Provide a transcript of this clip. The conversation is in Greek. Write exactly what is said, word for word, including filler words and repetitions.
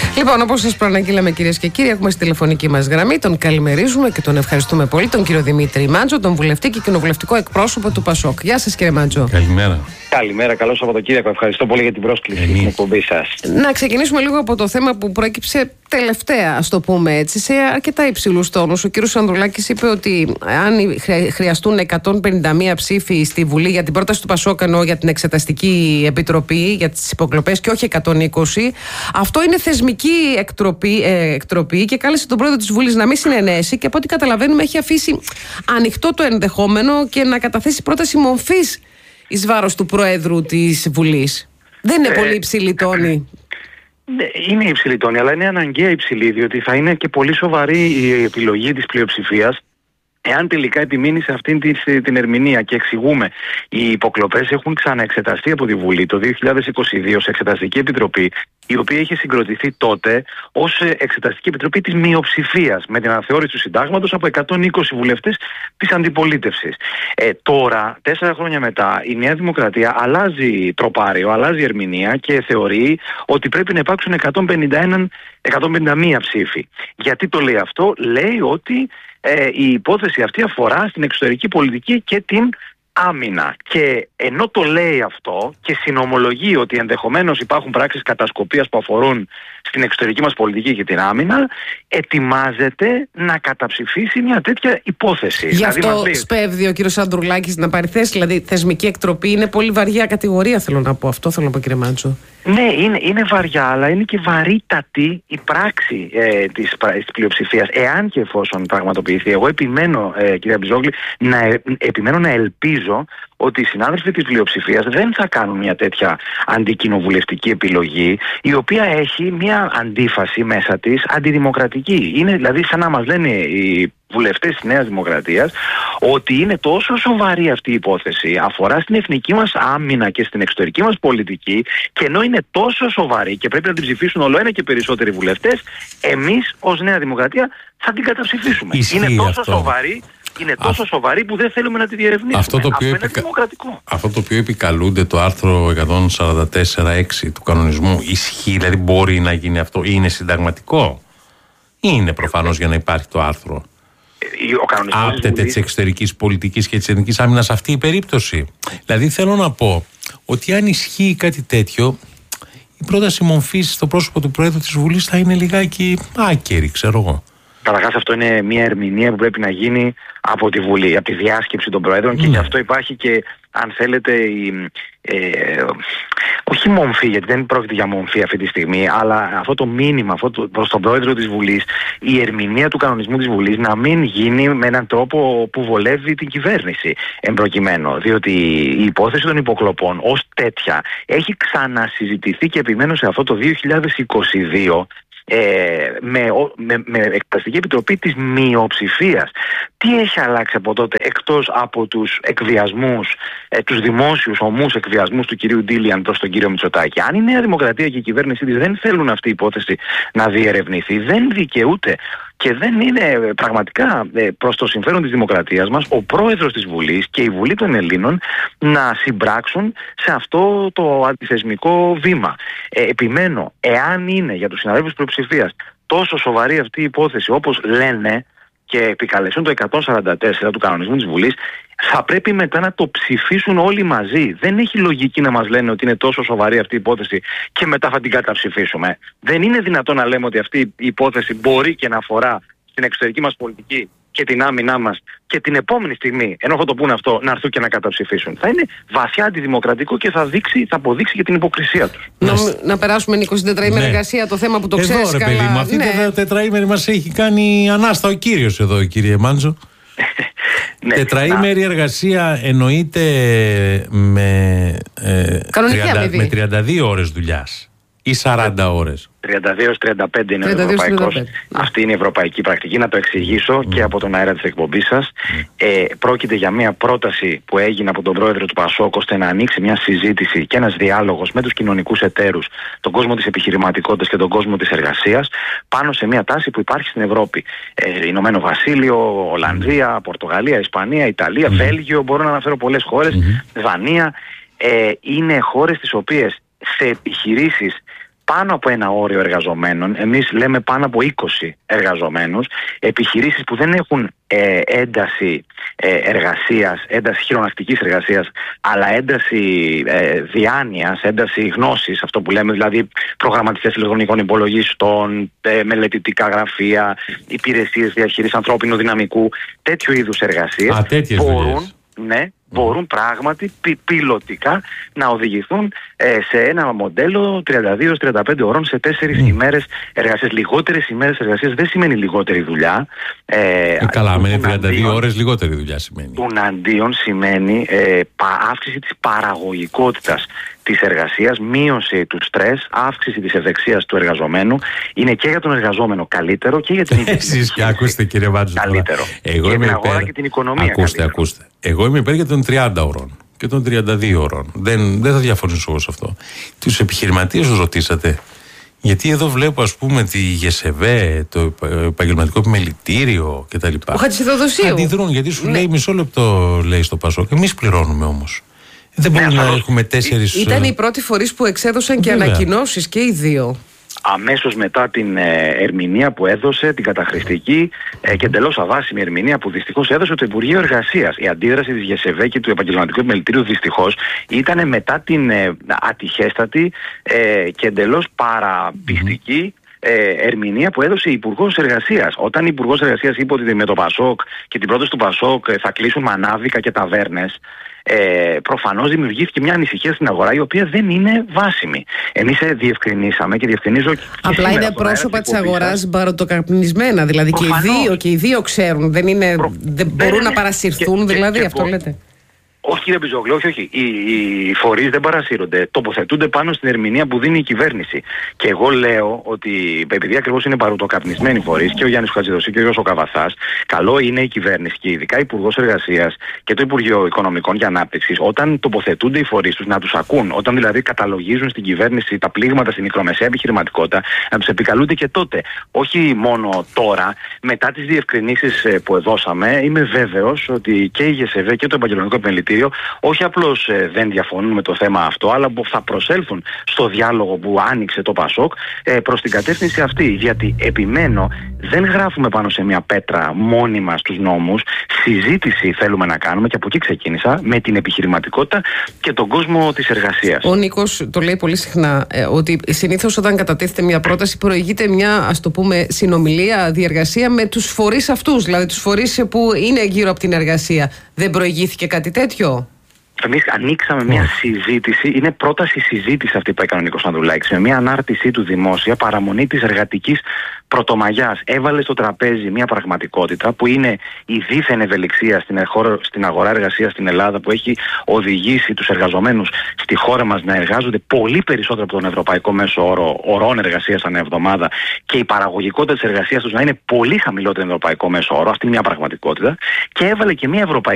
Λοιπόν, όπως σας προαναγγείλαμε, κυρίες και κύριοι, έχουμε στη τηλεφωνική μας γραμμή, τον καλημερίζουμε και τον ευχαριστούμε πολύ, τον κύριο Δημήτρη Μάντζο, τον βουλευτή και κοινοβουλευτικό εκπρόσωπο του Πασόκ. Γεια σας, κύριε Μάντζο. Καλημέρα. Καλημέρα, καλό Σαββατοκύριακο. Ευχαριστώ πολύ για την πρόσκληση στην εκπομπή σας. Να ξεκινήσουμε λίγο από το θέμα που προέκυψε τελευταία, ας το πούμε έτσι, σε αρκετά υψηλούς τόνους. Ο κύριος Ανδρουλάκης είπε ότι αν χρειαστούν εκατόν πενήντα μία ψήφοι στη Βουλή για την πρόταση του Πασόκ, ενώ για την Εξεταστική Επιτροπή, για τις υποκλοπές, και όχι εκατόν είκοσι, αυτό είναι θεσμική εκτροπή, ε, εκτροπή και κάλεσε τον πρόεδρο της Βουλής να μην συνενέσει και από ό,τι καταλαβαίνουμε έχει αφήσει ανοιχτό το ενδεχόμενο και να καταθέσει πρόταση μορφής εις βάρος του Προέδρου της Βουλής. Δεν είναι ε, πολύ υψηλή τόνη. Ναι, είναι υψηλή τόνη, αλλά είναι αναγκαία υψηλή, διότι θα είναι και πολύ σοβαρή η επιλογή της πλειοψηφίας εάν τελικά επιμείνει σε αυτήν την, την ερμηνεία. Και εξηγούμε, οι υποκλοπές έχουν ξαναεξεταστεί από τη Βουλή το δύο χιλιάδες είκοσι δύο σε Εξεταστική Επιτροπή, η οποία είχε συγκροτηθεί τότε ως Εξεταστική Επιτροπή της μειοψηφίας, με την αναθεώρηση του συντάγματος από εκατόν είκοσι βουλευτές της αντιπολίτευσης. Ε, τώρα, τέσσερα χρόνια μετά, η Νέα Δημοκρατία αλλάζει τροπάριο, αλλάζει ερμηνεία και θεωρεί ότι πρέπει να υπάρξουν εκατόν πενήντα μία ψήφοι. Γιατί το λέει αυτό? Λέει ότι Ε, η υπόθεση αυτή αφορά στην εξωτερική πολιτική και την άμυνα. Και ενώ το λέει αυτό και συνομολογεί ότι ενδεχομένως υπάρχουν πράξεις κατασκοπίας που αφορούν στην εξωτερική μας πολιτική και την άμυνα, ετοιμάζεται να καταψηφίσει μια τέτοια υπόθεση. Γι' αυτό δηλαδή, λέει... σπέβδει ο κύριος Ανδρουλάκης να πάρει θέση. Δηλαδή, θεσμική εκτροπή είναι πολύ βαριά κατηγορία, θέλω να πω. Αυτό θέλω να πω, κύριε Μάντζο. Ναι, είναι, είναι βαριά, αλλά είναι και βαρύτατη η πράξη ε, της, της πλειοψηφίας, εάν και εφόσον πραγματοποιηθεί. Εγώ επιμένω, ε, κυρία Μπιζόγλη, να, ε, επιμένω να ελπίζω ότι οι συνάδελφοι της πλειοψηφίας δεν θα κάνουν μια τέτοια αντικοινοβουλευτική επιλογή, η οποία έχει μια αντίφαση μέσα της αντιδημοκρατική. Είναι δηλαδή σαν να μας λένε οι βουλευτές της Νέας Δημοκρατίας ότι είναι τόσο σοβαρή αυτή η υπόθεση, αφορά στην εθνική μας άμυνα και στην εξωτερική μας πολιτική, και ενώ είναι τόσο σοβαρή και πρέπει να την ψηφίσουν όλο ένα και περισσότεροι βουλευτές, εμείς ως Νέα Δημοκρατία θα την καταψηφίσουμε. Ισχύει είναι τόσο αυτό. σοβαρή Είναι τόσο Α... σοβαρή που δεν θέλουμε να τη διερευνήσουμε. Αυτό το οποίο, αυτό επικα... δημοκρατικό. Αυτό το οποίο επικαλούνται το άρθρο εκατόν σαράντα τέσσερα έξι του κανονισμού, ισχύει? Δηλαδή μπορεί να γίνει αυτό? Είναι συνταγματικό? Είναι προφανώς για να υπάρχει το άρθρο? Άπτεται της εξωτερικής πολιτικής και της εθνικής άμυνας αυτή η περίπτωση? Δηλαδή θέλω να πω ότι αν ισχύει κάτι τέτοιο, η πρόταση μορφής στο πρόσωπο του Προέδρου της Βουλής θα είναι λιγάκι άκερη, ξέρω εγώ. Καταρχάς, αυτό είναι μια ερμηνεία που πρέπει να γίνει από τη Βουλή, από τη διάσκεψη των Προέδρων, mm. και γι' αυτό υπάρχει και, αν θέλετε, η, ε, όχι μομφή, γιατί δεν πρόκειται για μομφή αυτή τη στιγμή, αλλά αυτό το μήνυμα αυτό το, προς τον Πρόεδρο της Βουλής, η ερμηνεία του κανονισμού της Βουλής να μην γίνει με έναν τρόπο που βολεύει την κυβέρνηση εμπροκειμένου. Διότι η υπόθεση των υποκλοπών ως τέτοια έχει ξανασυζητηθεί, και επιμένω σε αυτό, το δύο χιλιάδες είκοσι δύο, Ε, με, με, με Εξεταστική Επιτροπή της μειοψηφίας. Τι έχει αλλάξει από τότε, εκτός από τους εκβιασμούς, ε, τους δημόσιους ομούς εκβιασμούς του κυρίου Ντίλιαν προς τον κύριο Μητσοτάκη? Αν η Νέα Δημοκρατία και η κυβέρνησή της δεν θέλουν αυτή η υπόθεση να διερευνηθεί, δεν δικαιούται και δεν είναι πραγματικά προς το συμφέρον της δημοκρατίας μας ο πρόεδρος της Βουλής και η Βουλή των Ελλήνων να συμπράξουν σε αυτό το αντιθεσμικό βήμα. Ε, επιμένω, εάν είναι για τους συναδέλφους πλειοψηφίας τόσο σοβαρή αυτή η υπόθεση όπως λένε και επικαλεσούν το εκατόν σαράντα τέσσερα του κανονισμού της Βουλής, θα πρέπει μετά να το ψηφίσουν όλοι μαζί. Δεν έχει λογική να μας λένε ότι είναι τόσο σοβαρή αυτή η υπόθεση και μετά θα την καταψηφίσουμε. Δεν είναι δυνατόν να λέμε ότι αυτή η υπόθεση μπορεί και να αφορά στην εξωτερική μας πολιτική και την άμυνά μας, και την επόμενη στιγμή, ενώ θα το πούνε αυτό, να έρθουν και να καταψηφίσουν. Θα είναι βαθιά αντιδημοκρατικό και θα, δείξει, θα αποδείξει και την υποκρισία τους. Να, να περάσουμε, Νίκο, στην τετραήμερη ναι. εργασία, το θέμα που το ξέρεις καλά. Εδώ ρε παιδί μου, αυτή ναι. η τετραήμερη μας έχει κάνει ανάστα ο κύριος εδώ, κύριε Μάντζο. Ναι, τετραήμερη να... εργασία εννοείται με, ε, τριάντα, με τριάντα δύο ώρες δουλειάς ή σαράντα ώρες? τριάντα δύο τριάντα πέντε είναι ο ευρωπαϊκός. Αυτή είναι η ευρωπαϊκή πρακτική. Να το εξηγήσω mm. και από τον αέρα της εκπομπής σας. Mm. Ε, πρόκειται για μια πρόταση που έγινε από τον πρόεδρο του Πασόκ, ώστε να ανοίξει μια συζήτηση και ένας διάλογος με τους κοινωνικούς εταίρους, τον κόσμο της επιχειρηματικότητας και τον κόσμο της εργασίας, πάνω σε μια τάση που υπάρχει στην Ευρώπη. Ε, Ηνωμένο Βασίλειο, Ολλανδία, Πορτογαλία, Ισπανία, Ιταλία, mm. Βέλγιο, μπορώ να αναφέρω πολλές χώρες, mm. Δανία. Ε, είναι χώρες τις οποίες σε επιχειρήσεις πάνω από ένα όριο εργαζομένων, εμείς λέμε πάνω από είκοσι εργαζομένους, επιχειρήσεις που δεν έχουν ε, ένταση ε, εργασίας, ένταση χειρονακτικής εργασίας, αλλά ένταση ε, διάνοιας, ένταση γνώσης, αυτό που λέμε δηλαδή προγραμματιστές ηλεκτρονικών υπολογιστών, ε, μελετητικά γραφεία, υπηρεσίες διαχείρισης ανθρώπινου δυναμικού, τέτοιου είδους εργασίες. Α, τέτοιες μπορούν, ναι, μπορούν πράγματι πι, πιλωτικά να οδηγηθούν ε, σε ένα μοντέλο τριάντα δύο τριάντα πέντε ωρών σε τέσσερις mm. ημέρες εργασίας. Λιγότερες ημέρες εργασίας δεν σημαίνει λιγότερη δουλειά. Ε, ε, καλά, με τριάντα δύο ώρες λιγότερη δουλειά σημαίνει. Τουναντίον σημαίνει ε, πα, αύξηση της παραγωγικότητας της εργασίας, μείωση του στρες, αύξηση της ευεξίας του εργαζομένου. Είναι και για τον εργαζόμενο καλύτερο και για την ίδια. Εσείς και ακούστε, κύριε Βάτζο, καλύτερο. Εγώ και είμαι την αγορά υπέρ... και την οικονομία. Ακούστε, καλύτερο. ακούστε. Εγώ είμαι υπέρ για των τριάντα ωρών και των τριάντα δύο ωρών. Δεν, δεν θα διαφωνήσω εγώ σε αυτό. Τους επιχειρηματίες τους ρωτήσατε? Γιατί εδώ βλέπω, ας πούμε, τη ΓΕΣΕΒΕ, το επαγγελματικό επιμελητήριο κτλ. Ο Χατζηθεοδοσίου. Αντιδρούν, γιατί σου ναι. λέει μισό λεπτό, λέει στο Πασόκ. Εμείς πληρώνουμε όμως. Δεν μπορούμε ναι, να έχουμε τέσσερις. Ήταν οι πρώτοι φορείς που εξέδωσαν και ανακοινώσεις και οι δύο. Αμέσως μετά την ε, ερμηνεία που έδωσε, την καταχρηστική ε, και εντελώς αβάσιμη ερμηνεία που δυστυχώς έδωσε το Υπουργείο Εργασίας. Η αντίδραση της ΓΕΣΕΒΕ και του Επαγγελματικού Επιμελητήριου δυστυχώς ήταν μετά την ε, ατυχέστατη ε, και εντελώς παραπιστική ε, ερμηνεία που έδωσε η Υπουργός Εργασίας. Όταν η Υπουργός Εργασίας είπε ότι με το Πασόκ και την πρόταση του Πασόκ ε, θα κλείσουν μανάβικα και ταβέρνες, Ε, προφανώς δημιουργήθηκε μια ανησυχία στην αγορά η οποία δεν είναι βάσιμη. Εμείς ε, διευκρινίσαμε και διευκρινίζω. Και απλά είναι πρόσωπα της αγοράς μπαρωτοκαπνισμένα. Δηλαδή και οι, δύο, και οι δύο ξέρουν. Δεν, είναι, Προ... δεν μπορούν ναι, να παρασυρθούν, και, δηλαδή και, αυτό και, λέτε. Όχι, κύριε Μπιζόγλου, όχι, όχι. Οι, οι φορείς δεν παρασύρονται. Τοποθετούνται πάνω στην ερμηνεία που δίνει η κυβέρνηση. Και εγώ λέω ότι, επειδή ακριβώς είναι παρουτοκαπνισμένοι φορείς, και ο Γιάννης Χατζηδοσίου και ο Γιώργος ο Καβαθάς, καλό είναι η κυβέρνηση και ειδικά η Υπουργός Εργασίας και το Υπουργείο Οικονομικών και Ανάπτυξης, όταν τοποθετούνται οι φορείς τους, να τους ακούν. Όταν δηλαδή καταλογίζουν στην κυβέρνηση τα πλήγματα στην μικρομεσαία επιχειρηματικότητα, να τους επικαλούνται και τότε. Όχι μόνο τώρα, μετά τις διευκρινήσεις που δώσαμε, είμαι βέβαιος ότι και η ΓΕΣΕΒΕ και το Επαγγελματικό Επιμελητήριο όχι απλώς ε, δεν διαφωνούν με το θέμα αυτό, αλλά θα προσέλθουν στο διάλογο που άνοιξε το Πασόκ ε, προς την κατεύθυνση αυτή. Γιατί επιμένω, δεν γράφουμε πάνω σε μια πέτρα μόνοι μας τους νόμους. Συζήτηση θέλουμε να κάνουμε, και από εκεί ξεκίνησα, με την επιχειρηματικότητα και τον κόσμο της εργασίας. Ο Νίκος το λέει πολύ συχνά, ε, ότι συνήθως όταν κατατίθεται μια πρόταση προηγείται μια, ας το πούμε, συνομιλία, διεργασία με τους φορείς αυτούς, δηλαδή τους φορείς που είναι γύρω από την εργασία. Δεν προηγήθηκε κάτι τέτοιο? Εμείς ανοίξαμε μια συζήτηση, είναι πρόταση συζήτηση αυτή που έκανε ο Νίκος Ανδρουλάκης, με μια ανάρτησή του δημόσια, παραμονή της εργατικής πρωτομαγιάς. Έβαλε στο τραπέζι μια πραγματικότητα που είναι η δίθεν ευελιξία στην, στην αγορά εργασίας στην Ελλάδα, που έχει οδηγήσει τους εργαζομένους στη χώρα μας να εργάζονται πολύ περισσότερο από τον ευρωπαϊκό μέσο όρο ωρών εργασίας ανά εβδομάδα, και η παραγωγικότητα της εργασίας τους να είναι πολύ χαμηλότερη από τον ευρωπαϊκό μέσο όρο. Αυτή είναι μια πραγματικότητα. Και έβαλε και μια ευρωπαϊκή